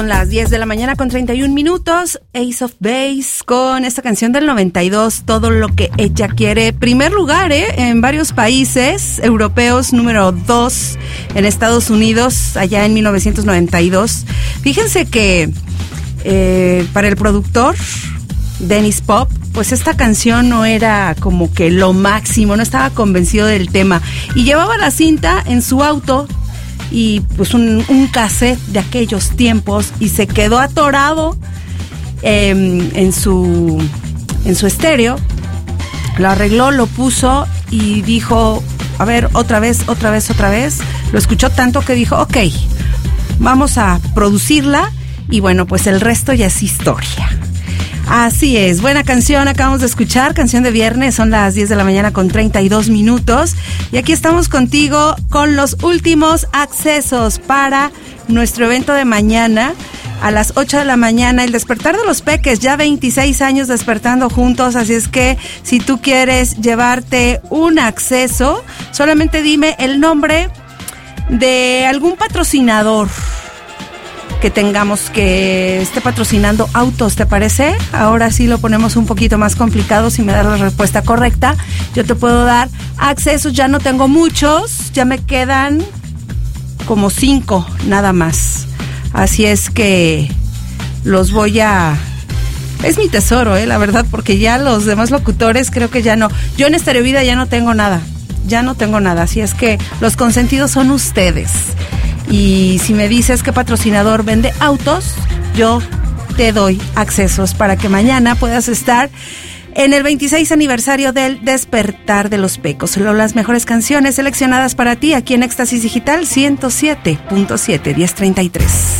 Son las 10 de la mañana con 31 minutos. Ace of Base con esta canción del 92, Todo lo que ella quiere. Primer lugar, en varios países europeos, número 2 en Estados Unidos, allá en 1992. Fíjense que para el productor, Dennis Pop, pues esta canción no era como que lo máximo, no estaba convencido del tema. Y llevaba la cinta en su auto y pues un cassette de aquellos tiempos y se quedó atorado en su estéreo. Lo arregló, lo puso y dijo, a ver, otra vez. Lo escuchó tanto que dijo, ok, vamos a producirla y bueno, pues el resto ya es historia. Así es, buena canción, acabamos de escuchar, canción de viernes, son las 10 de la mañana con 32 minutos y aquí estamos contigo con los últimos accesos para nuestro evento de mañana a las 8 de la mañana, el despertar de los peques, ya 26 años despertando juntos, así es que si tú quieres llevarte un acceso, solamente dime el nombre de algún patrocinador que tengamos que esté patrocinando autos, ¿te parece? Ahora sí lo ponemos un poquito más complicado. Si me das la respuesta correcta, yo te puedo dar accesos. Ya no tengo muchos, ya me quedan como 5 nada más. Así es que los voy a... Es mi tesoro, la verdad, porque ya los demás locutores creo que ya no. Yo en Estéreo Vida ya no tengo nada, así es que los consentidos son ustedes. Y si me dices qué patrocinador vende autos, yo te doy accesos para que mañana puedas estar en el 26 aniversario del Despertar de los Pecos. Las mejores canciones seleccionadas para ti aquí en Éxtasis Digital 107.7, 1033.